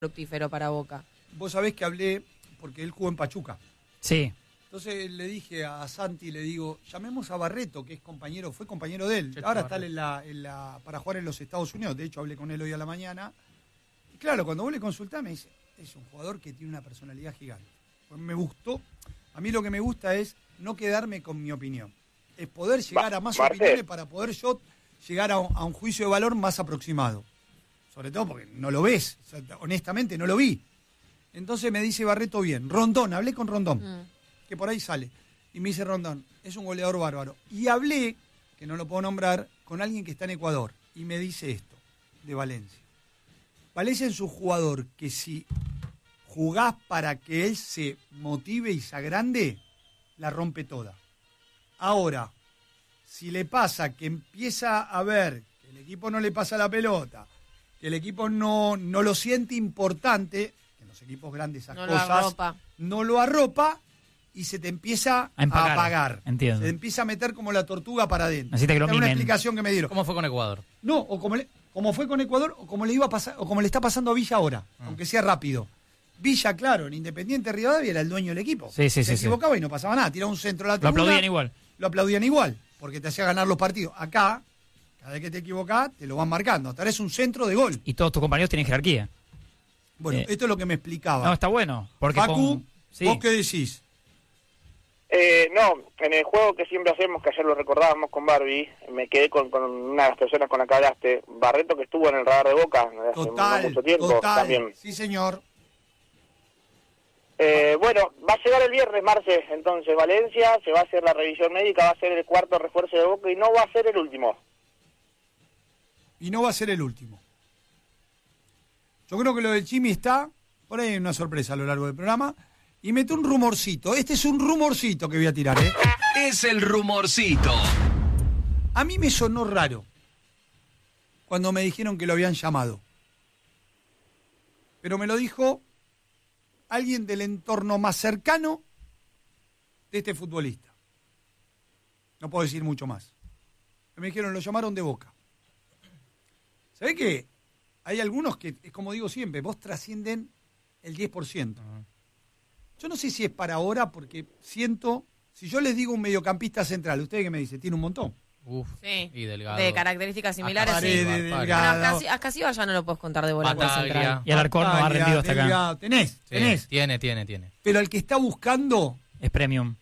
fructífero para Boca. Vos sabés que hablé, porque él jugó en Pachuca. Sí. Entonces le dije a Santi, le digo, llamemos a Barreto, que es compañero, fue compañero de él. Checho Ahora Barreto. está para jugar en los Estados Unidos. De hecho, hablé con él hoy a la mañana. Y claro, cuando vos le consultás, me dice, es un jugador que tiene una personalidad gigante. Pues me gustó. A mí lo que me gusta es no quedarme con mi opinión. Es poder llegar a más opiniones para poder yo llegar a un juicio de valor más aproximado. Sobre todo porque no lo ves. O sea, honestamente, no lo vi. Entonces me dice Barreto bien. Rondón, hablé con Rondón. Que por ahí sale. Y me dice Rondón, es un goleador bárbaro. Y hablé, que no lo puedo nombrar, con alguien que está en Ecuador. Y me dice esto, de Valencia. Valencia es un jugador que si jugás para que él se motive y se agrande, la rompe toda. Ahora, si le pasa que empieza a ver que el equipo no le pasa la pelota, que el equipo no lo siente importante, que en los equipos grandes esas cosas no lo arropa, y se te empieza a apagar. Entiendo. Se te empieza a meter como la tortuga para adentro. Necesita que lo Esta es una mimen. explicación que me dieron. ¿Cómo fue con Ecuador? No, o como fue con Ecuador, o como le iba a pasar, o como le está pasando a Villa ahora, aunque sea rápido. Villa, claro, en Independiente Rivadavia era el dueño del equipo. Sí. Se equivocaba y no pasaba nada. Tiraba un centro a la Lo tribuna. aplaudían igual. Lo aplaudían igual, porque te hacía ganar los partidos. Acá, cada vez que te equivocás, te lo van marcando. Hasta ahora es un centro de gol. Y todos tus compañeros tienen jerarquía. Bueno, esto es lo que me explicaba. No, está bueno. Porque Facu, sí. ¿vos qué decís? No, en el juego que siempre hacemos, que ayer lo recordábamos con Barbie, me quedé con una de las personas con la que hablaste, Barreto, que estuvo en el radar de Boca hace no mucho tiempo también. Sí, señor. Bueno, va a llegar el viernes, Marce, entonces Valencia, se va a hacer la revisión médica, va a ser el cuarto refuerzo de Boca y no va a ser el último. Y no va a ser el último. Yo creo que lo del Chimi está, por ahí hay una sorpresa a lo largo del programa, y mete un rumorcito. Este es un rumorcito que voy a tirar, ¿eh? Es el rumorcito. A mí me sonó raro cuando me dijeron que lo habían llamado. Pero me lo dijo alguien del entorno más cercano de este futbolista. No puedo decir mucho más. Me dijeron, lo llamaron de Boca. ¿Sabés qué? Hay algunos que, es como digo siempre, vos trascienden el 10%. Yo no sé si es para ahora, porque siento, si yo les digo un mediocampista central, ¿usted qué me dice? Tiene un montón. Sí. Y Delgado. De características similares, sí. Paredes, Bueno, Delgado. a Casiva ya no lo puedes contar de volante Bataglia. central. Y Alarcón no ha rendido hasta acá. Delgado. Tenés. Tiene. Pero el que está buscando Es premium.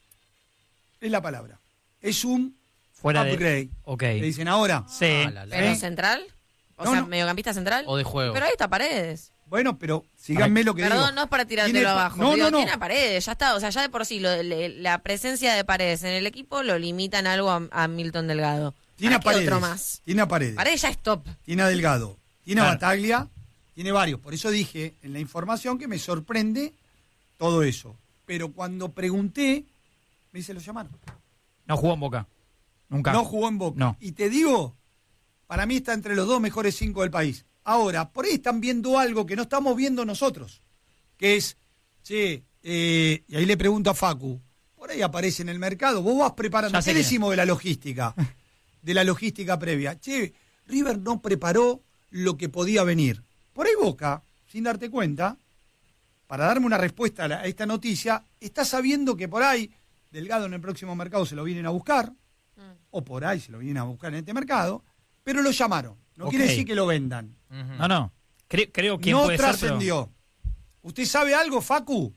es la palabra. Es un Fuera upgrade. Ok. Le dicen ahora. Sí. ¿Pero central? O No, sea, no. mediocampista central. O de juego. Pero ahí está Paredes. Bueno, pero síganme lo que digo. Perdón, no es para tirártelo Tiene- abajo. no, Digo, no. tiene a Paredes, ya está. O sea, ya de por sí la presencia de Paredes en el equipo lo limitan algo a Milton Delgado. Tiene a ¿Para qué Paredes. otro más? Tiene a Paredes. Paredes ya es top. Tiene a Delgado. Tiene a Claro. Bataglia. Tiene varios. Por eso dije en la información que me sorprende todo eso. Pero cuando pregunté, me dice, lo llamaron. No jugó en Boca. Nunca. No jugó en Boca. No. Y te digo, para mí está entre los 2 mejores 5 del país. Ahora, por ahí están viendo algo que no estamos viendo nosotros. Que es, y ahí le pregunto a Facu, por ahí aparece en el mercado, vos vas preparando. Ya sé ¿Qué quién es. decimos de la logística? De la logística previa. River no preparó lo que podía venir. Por ahí Boca, sin darte cuenta, para darme una respuesta a esta noticia, está sabiendo que por ahí Delgado en el próximo mercado se lo vienen a buscar, o por ahí se lo vienen a buscar en este mercado, pero lo llamaron. No quiere Ok. decir que lo vendan. No. Creo quién No puede ser, pero... trascendió. ¿Usted sabe algo, Facu?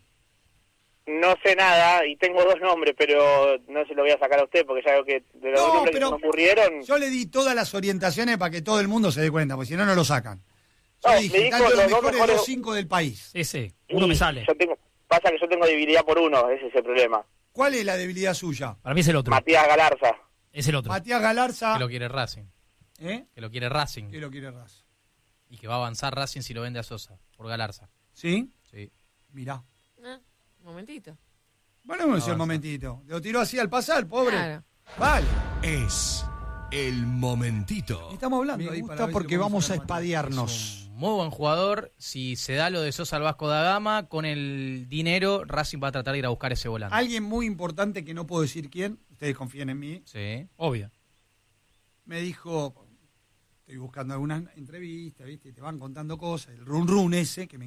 No sé nada y tengo 2 nombres, pero no se lo voy a sacar a usted porque ya veo que de los No, nombres que pero se me ocurrieron... Yo le di todas las orientaciones para que todo el mundo se dé cuenta, porque si no, no lo sacan. Yo No, le dije, me dijo están entre los los dos mejores mejores- 2-5 del país. Sí. Uno me sale. Pasa que yo tengo debilidad por uno, ese es el problema. ¿Cuál es la debilidad suya? Para mí es el otro. Matías Galarza. Es el otro. Matías Galarza. Que lo quiere Racing. Que lo quiere Racing. ¿Qué lo quiere Raz? Y que va a avanzar Racing si lo vende a Sosa. Por Galarza. ¿Sí? Sí. Mirá. Un momentito. Bueno, no es el momentito. Lo tiró así al pasar, pobre. Claro. Vale. Es el momentito. Estamos hablando Me ahí gusta para ver porque si lo vamos a hacer. espadearnos. Muy buen jugador. Si se da lo de Sosa al Vasco da Gama, con el dinero Racing va a tratar de ir a buscar ese volante. Alguien muy importante que no puedo decir quién, ustedes confíen en mí, Sí. Obvio. me dijo, estoy buscando algunas entrevistas, ¿viste? Y te van contando cosas, el run run ese, que me